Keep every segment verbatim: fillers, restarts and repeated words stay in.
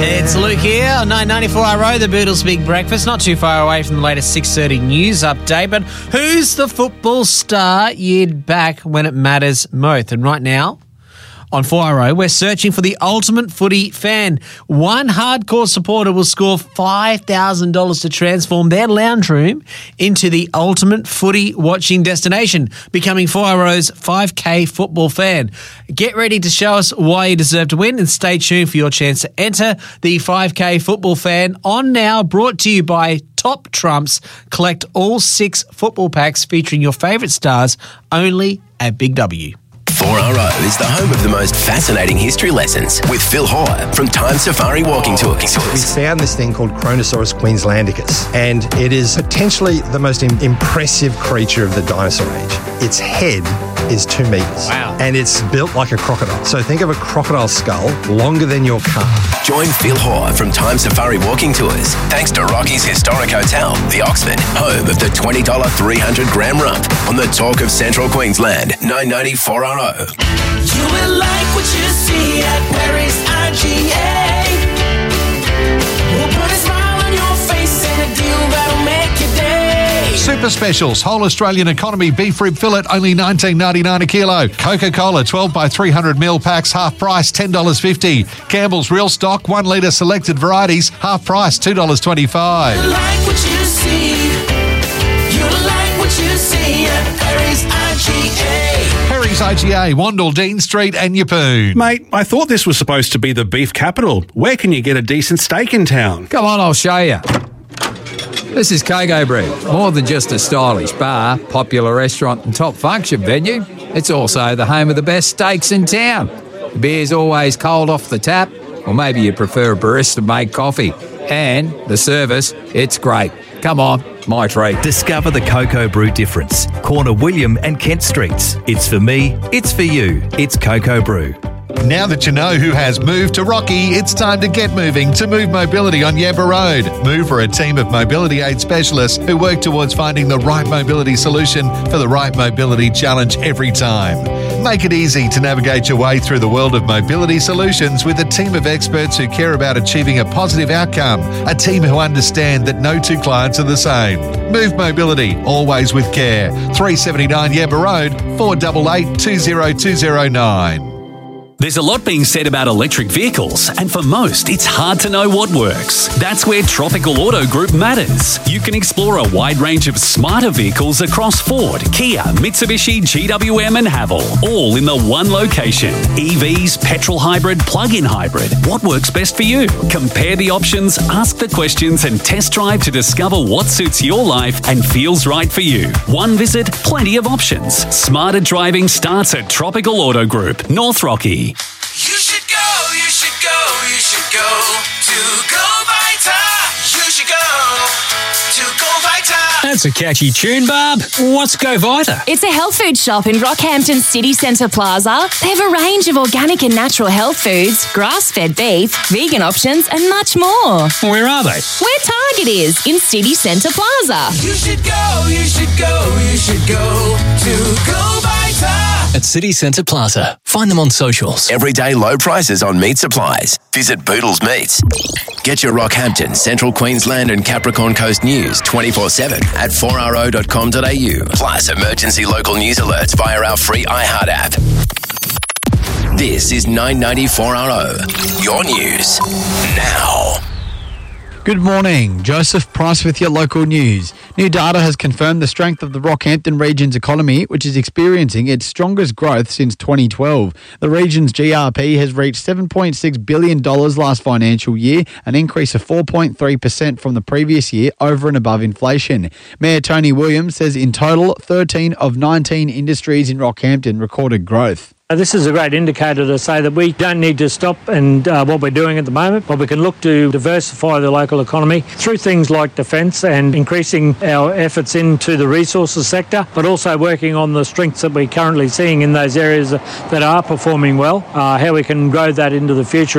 It's Luke here on nine ninety-four R O, the Boodles Big Breakfast. Not too far away from the latest six thirty news update, but who's the football star you'd back when it matters most? And right now, on four R O, we're searching for the ultimate footy fan. One hardcore supporter will score five thousand dollars to transform their lounge room into the ultimate footy watching destination, becoming four R O's five K football fan. Get ready to show us why you deserve to win and stay tuned for your chance to enter the five K football fan on now, brought to you by Top Trumps. Collect all six football packs featuring your favourite stars only at Big W. four R O is the home of the most fascinating history lessons with Phil Hoare from Time Safari Walking Tours. We found this thing called Kronosaurus queenslandicus, and it is potentially the most im- impressive creature of the dinosaur age. Its head is two metres. Wow. And it's built like a crocodile. So think of a crocodile skull, longer than your car. Join Phil Hoare from Time Safari Walking Tours thanks to Rocky's Historic Hotel, the Oxford, home of the twenty dollars three hundred gram rump on the Talk of Central Queensland, nine ninety-four R O. You will like what you see at Perry's I G A. We'll put a smile on your face and a deal that'll make your day. Super specials. Whole Australian economy beef rib fillet, only nineteen ninety-nine a kilo. Coca-Cola, twelve by three hundred mil packs, half price, ten dollars fifty. Campbell's Real Stock, one litre selected varieties, half price, two dollars twenty-five. You like what you see. You like what you see at Perry's I G A. Perry's I G A, Wandle, Dean Street and Yeppoon. Mate, I thought this was supposed to be the beef capital. Where can you get a decent steak in town? Come on, I'll show you. This is Coco Bread. More than just a stylish bar, popular restaurant and top function venue, it's also the home of the best steaks in town. The beer's always cold off the tap, or maybe you prefer a barista-made coffee. And the service, it's great. Come on, my treat. Discover the Coco Brew difference. Corner William and Kent Streets. It's for me, it's for you. It's Coco Brew. Now that you know who has moved to Rocky, it's time to get moving to Move Mobility on Yabba Road. Move are a team of mobility aid specialists who work towards finding the right mobility solution for the right mobility challenge every time. Make it easy to navigate your way through the world of mobility solutions with a team of experts who care about achieving a positive outcome. A team who understand that no two clients are the same. Move Mobility, always with care. three seventy-nine Yabba Road, four eight eight, two zero two zero nine. There's a lot being said about electric vehicles, and for most, it's hard to know what works. That's where Tropical Auto Group matters. You can explore a wide range of smarter vehicles across Ford, Kia, Mitsubishi, G W M and Haval, all in the one location. E Vs, petrol hybrid, plug-in hybrid. What works best for you? Compare the options, ask the questions and test drive to discover what suits your life and feels right for you. One visit, plenty of options. Smarter driving starts at Tropical Auto Group, North Rocky. You should go, you should go, you should go to Go Vita. You should go to Go Vita. That's a catchy tune, Barb. What's Go Vita? It's a health food shop in Rockhampton City Centre Plaza. They have a range of organic and natural health foods, grass-fed beef, vegan options and much more. Where are they? Where Target is, in City Centre Plaza. You should go, you should go, you should go to Go Vita. At City Centre Plaza. Find them on socials. Everyday low prices on meat supplies. Visit Boodles Meats. Get your Rockhampton, Central Queensland and Capricorn Coast news twenty-four seven at four r o dot com dot a u. Plus emergency local news alerts via our free iHeart app. This is nine ninety-four R O. Your news now. Good morning. Joseph Price with your local news. New data has confirmed the strength of the Rockhampton region's economy, which is experiencing its strongest growth since twenty twelve. The region's G R P has reached seven point six billion dollars last financial year, an increase of four point three percent from the previous year over and above inflation. Mayor Tony Williams says in total, thirteen of nineteen industries in Rockhampton recorded growth. This is a great indicator to say that we don't need to stop and uh, what we're doing at the moment, but we can look to diversify the local economy through things like defence and increasing our efforts into the resources sector, but also working on the strengths that we're currently seeing in those areas that are performing well, uh, how we can grow that into the future.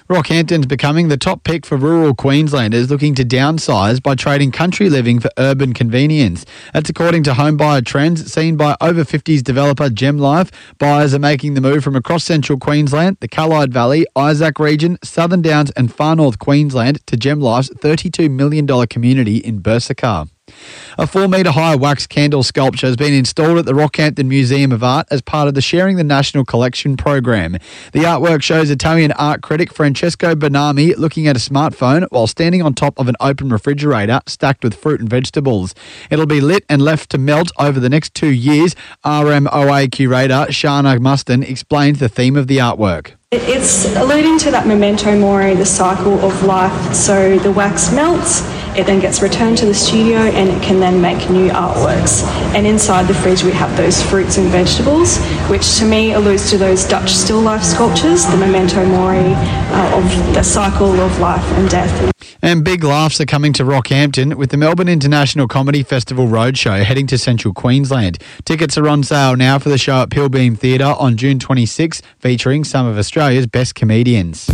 Rockhampton's becoming the top pick for rural Queenslanders looking to downsize by trading country living for urban convenience. That's according to home buyer trends seen by over fifties developer GemLife. Buyers are making the move from across central Queensland, the Callide Valley, Isaac region, Southern Downs and far north Queensland to GemLife's thirty-two million dollars community in Bursika. A four metre high wax candle sculpture has been installed at the Rockhampton Museum of Art as part of the Sharing the National Collection program. The artwork shows Italian art critic Francesco Bonami looking at a smartphone while standing on top of an open refrigerator stacked with fruit and vegetables. It'll be lit and left to melt over the next two years. R M O A curator Shana Muston explains the theme of the artwork. It's alluding to that memento mori, the cycle of life. So the wax melts, it then gets returned to the studio and it can then make new artworks. And inside the fridge we have those fruits and vegetables, which to me alludes to those Dutch still life sculptures, the memento mori uh, of the cycle of life and death. And big laughs are coming to Rockhampton with the Melbourne International Comedy Festival Roadshow heading to central Queensland. Tickets are on sale now for the show at Pilbeam Theatre on June twenty-sixth, featuring some of Australia's best comedians.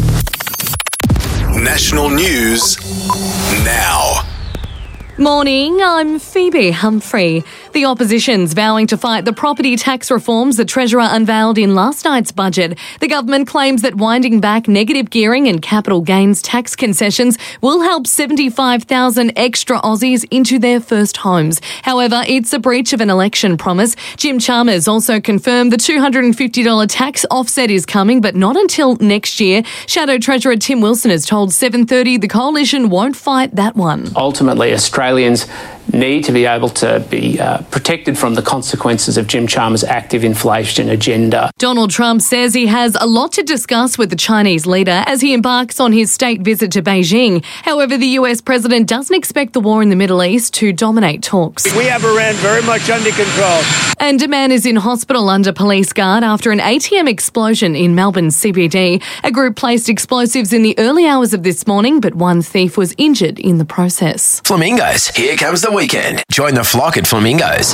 National news now. Morning, I'm Phoebe Humphrey. The opposition's vowing to fight the property tax reforms the Treasurer unveiled in last night's budget. The government claims that winding back negative gearing and capital gains tax concessions will help seventy-five thousand extra Aussies into their first homes. However, it's a breach of an election promise. Jim Chalmers also confirmed the two hundred fifty dollars tax offset is coming, but not until next year. Shadow Treasurer Tim Wilson has told seven thirty the coalition won't fight that one. Ultimately, Australia Australians need to be able to be uh, protected from the consequences of Jim Chalmers' active inflation agenda. Donald Trump says he has a lot to discuss with the Chinese leader as he embarks on his state visit to Beijing. However, the U S president doesn't expect the war in the Middle East to dominate talks. We have Iran very much under control. And a man is in hospital under police guard after an A T M explosion in Melbourne C B D. A group placed explosives in the early hours of this morning, but one thief was injured in the process. Flamingos, here comes the weekend. Join the flock at Flamingos.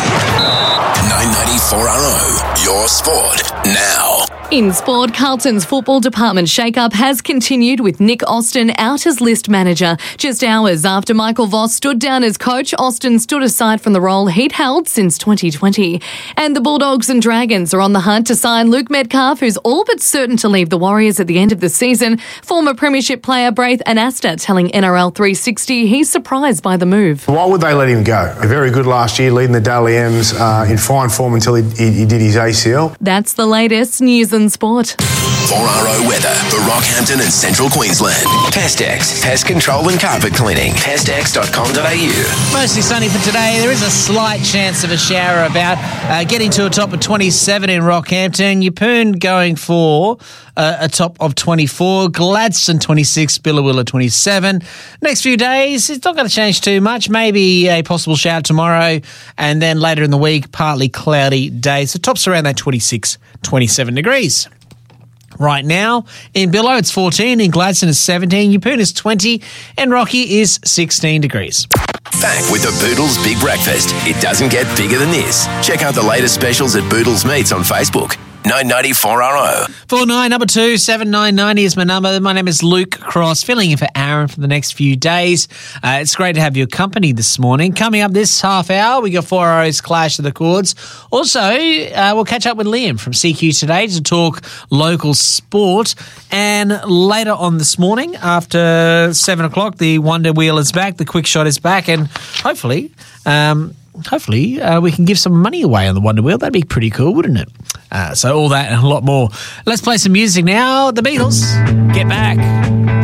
nine ninety-four R O, your sport now. In sport, Carlton's football department shake-up has continued with Nick Austin out as list manager. Just hours after Michael Voss stood down as coach, Austin stood aside from the role he'd held since twenty twenty. And the Bulldogs and Dragons are on the hunt to sign Luke Metcalf, who's all but certain to leave the Warriors at the end of the season. Former premiership player Braith Anasta telling N R L three sixty he's surprised by the move. Why would they let him go? Very good last year, leading the Daly M's uh, in fine form until he, he, he did his A C L. That's the latest news and sport. four R O weather for Rockhampton and Central Queensland. Pestex, pest control and carpet cleaning. pestex dot com dot a u. Mostly sunny for today. There is a slight chance of a shower about. Uh, getting to a top of twenty-seven in Rockhampton. Yeppoon going for uh, a top of twenty-four. Gladstone twenty-six. Billawilla twenty-seven. Next few days, it's not going to change too much. Maybe a possible shower tomorrow, and then later in the week, partly cloudy days. So tops around that twenty-six, twenty-seven degrees. Right now, in Billow, it's fourteen. In Gladstone, it's seventeen. Yeppoon is twenty. And Rocky is sixteen degrees. Back with the Boodles Big Breakfast. It doesn't get bigger than this. Check out the latest specials at Boodles Meats on Facebook. nine ninety-four R O. four nine number two seven nine nine is my number. My name is Luke Cross, filling in for Aaron for the next few days. Uh, it's great to have your company this morning. Coming up this half hour, we got four R O's Clash of the Chords. Also, uh, we'll catch up with Liam from C Q Today to talk local sport. And later on this morning, after seven o'clock, the Wonder Wheel is back, the Quick Shot is back, and hopefully... Um, Hopefully, uh, we can give some money away on the Wonder Wheel. That'd be pretty cool, wouldn't it? Uh, so all that and a lot more. Let's play some music now. The Beatles, Get Back.